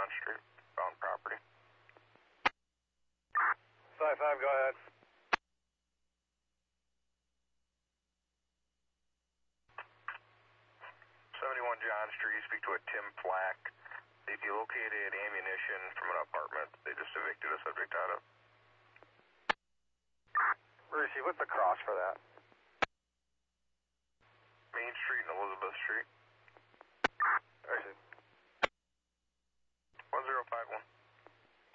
John Street, found property. 5-5, go ahead. 71 John Street, speak to a Tim Flack. They delocated ammunition from an apartment they just evicted a subject out of. Brucey, what's the cross for that? Main Street and Elizabeth Street.